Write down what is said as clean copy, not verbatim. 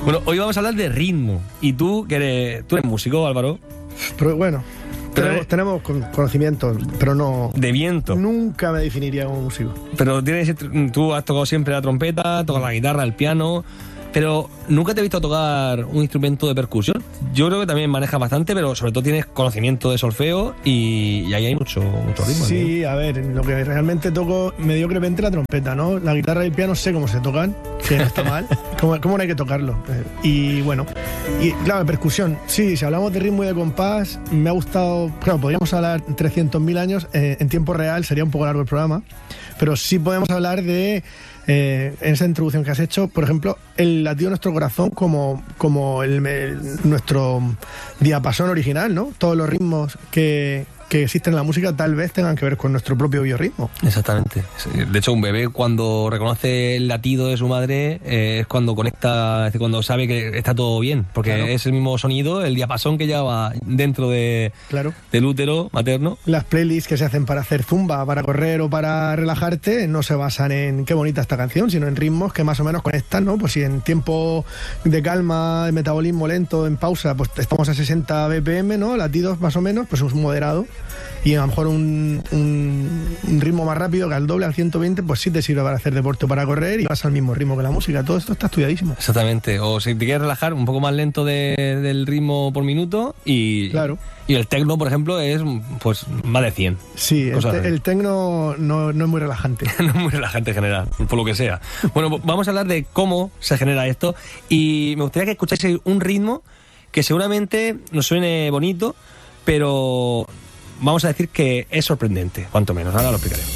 Bueno, hoy vamos a hablar de ritmo. Y tú eres músico, Álvaro. Pero bueno, tenemos conocimientos, pero no... De viento. Nunca me definiría como músico. Pero tú has tocado siempre la trompeta, tocas la guitarra, el piano... Pero nunca te he visto tocar un instrumento de percusión. Yo creo que también manejas bastante, pero sobre todo tienes conocimiento de solfeo y ahí hay mucho ritmo. Sí, ¿no? A ver, lo que realmente toco mediocremente la trompeta, ¿no? La guitarra y el piano sé cómo se tocan, que no está mal, cómo no hay que tocarlo. Y bueno, y claro, percusión, sí, si hablamos de ritmo y de compás, me ha gustado, claro, podríamos hablar 300.000 años, en tiempo real sería un poco largo el programa, pero sí podemos hablar de... en esa introducción que has hecho, por ejemplo, el latido de nuestro corazón como nuestro diapasón original, ¿no? Todos los ritmos que existen en la música tal vez tengan que ver con nuestro propio biorritmo. Exactamente. De hecho, un bebé cuando reconoce el latido de su madre es cuando conecta, es cuando sabe que está todo bien, porque claro, es el mismo sonido, el diapasón que lleva dentro del útero materno. Las playlists que se hacen para hacer zumba, para correr o para relajarte no se basan en qué bonita esta canción, sino en ritmos que más o menos conectan, ¿no? Pues si en tiempo de calma, de metabolismo lento, en pausa, pues estamos a 60 BPM, ¿no? Latidos más o menos, pues es moderado. Y a lo mejor un ritmo más rápido, que al doble, al 120, pues sí te sirve para hacer deporte o para correr y vas al mismo ritmo que la música. Todo esto está estudiadísimo. Exactamente. O si te quieres relajar, un poco más lento del ritmo por minuto y... Claro. Y el tecno, por ejemplo, es pues más de 100. Sí, el tecno no es muy relajante. No es muy relajante en general, por lo que sea. Bueno, vamos a hablar de cómo se genera esto y me gustaría que escucháis un ritmo que seguramente nos suene bonito, pero... vamos a decir que es sorprendente, cuanto menos. Ahora lo explicaré.